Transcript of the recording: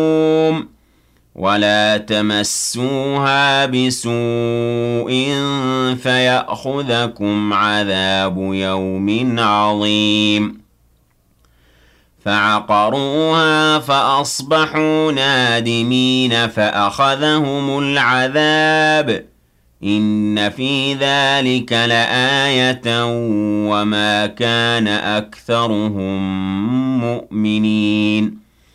ولا تمسوها بسوء فيأخذكم عذاب يوم عظيم فعقروها فأصبحوا نادمين فأخذهم العذاب إن في ذلك لآية وما كان أكثرهم مؤمنين